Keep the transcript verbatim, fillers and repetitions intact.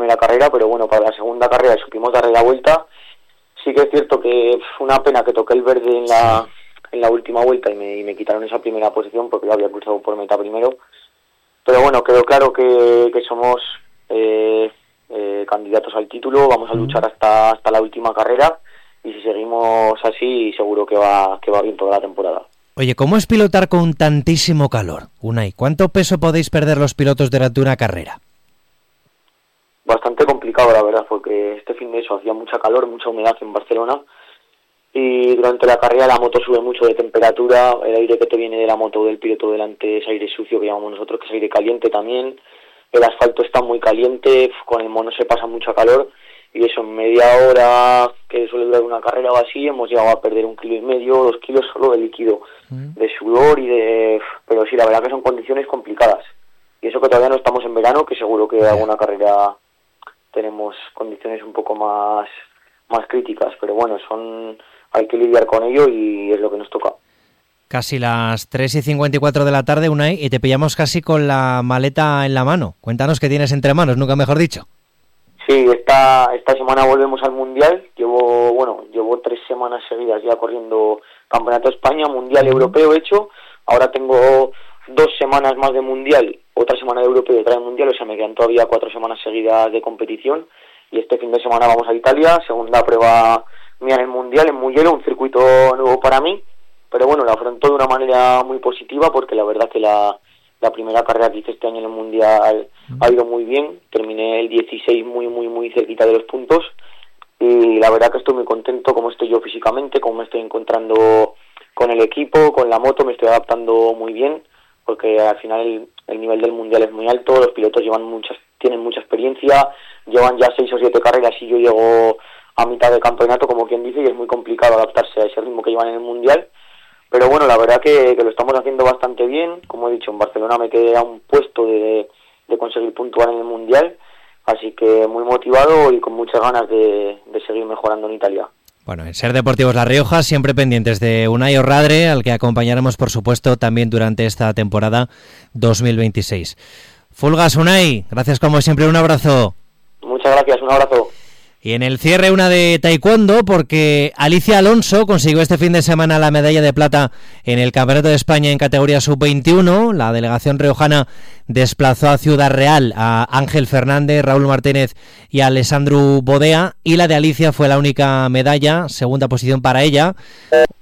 primera carrera, pero bueno, para la segunda carrera supimos darle la vuelta. Sí que es cierto que fue una pena que toqué el verde en la, en la última vuelta y me, y me quitaron esa primera posición porque yo había cruzado por meta primero. Pero bueno, quedó claro que, que somos eh, eh, candidatos al título, vamos a luchar hasta hasta la última carrera y si seguimos así seguro que va que va bien toda la temporada. Oye, ¿cómo es pilotar con tantísimo calor, Unai? ¿Cuánto peso podéis perder los pilotos durante una carrera? Bastante complicado, la verdad, porque este fin de eso hacía mucha calor, mucha humedad en Barcelona y durante la carrera la moto sube mucho de temperatura, el aire que te viene de la moto del piloto delante es aire sucio que llamamos nosotros, que es aire caliente también, el asfalto está muy caliente, con el mono se pasa mucha calor y eso en media hora que suele durar una carrera o así hemos llegado a perder un kilo y medio, dos kilos solo de líquido, mm. de sudor y de... pero sí, la verdad que son condiciones complicadas y eso que todavía no estamos en verano, que seguro que alguna carrera tenemos condiciones un poco más más críticas, pero bueno, son hay que lidiar con ello y es lo que nos toca. Casi las tres y cincuenta y cuatro de la tarde, Unai, y te pillamos casi con la maleta en la mano. Cuéntanos qué tienes entre manos, nunca mejor dicho. Sí, esta esta semana volvemos al Mundial. Llevo, bueno, llevo tres semanas seguidas ya corriendo Campeonato de España, Mundial uh-huh. Europeo hecho. Ahora tengo dos semanas más de Mundial, otra semana de Europeo y otra de Mundial, o sea, me quedan todavía cuatro semanas seguidas de competición. Y este fin de semana vamos a Italia, segunda prueba mía en el Mundial, en Mugello, un circuito nuevo para mí. Pero bueno, lo afrontó de una manera muy positiva porque la verdad que la, la primera carrera que hice este año en el Mundial ha ido muy bien. Terminé el dieciséis muy, muy, muy cerquita de los puntos y la verdad que estoy muy contento como estoy yo físicamente, como me estoy encontrando con el equipo, con la moto, me estoy adaptando muy bien porque al final el, el nivel del Mundial es muy alto, los pilotos llevan muchas, tienen mucha experiencia, llevan ya seis o siete carreras y yo llego a mitad de campeonato, como quien dice, y es muy complicado adaptarse a ese ritmo que llevan en el Mundial. Pero bueno, la verdad que, que lo estamos haciendo bastante bien. Como he dicho, en Barcelona me quedé a un puesto de, de conseguir puntuar en el Mundial, así que muy motivado y con muchas ganas de, de seguir mejorando en Italia. Bueno, en Ser Deportivos La Rioja, siempre pendientes de Unai Orradre, al que acompañaremos, por supuesto, también durante esta temporada dos mil veintiséis. Fulgas, Unai, gracias como siempre, un abrazo. Muchas gracias, un abrazo. Y en el cierre una de taekwondo, porque Alicia Alonso consiguió este fin de semana la medalla de plata en el Campeonato de España en categoría sub veintiuno. La delegación riojana desplazó a Ciudad Real a Ángel Fernández, Raúl Martínez y a Alessandro Bodea, y la de Alicia fue la única medalla, segunda posición para ella.